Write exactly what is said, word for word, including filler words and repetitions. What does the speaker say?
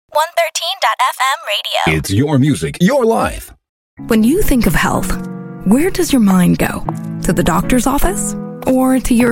one thirteen dot f m radio. It's your music, your life. When you think of health, where does your mind go? To the doctor's office or to your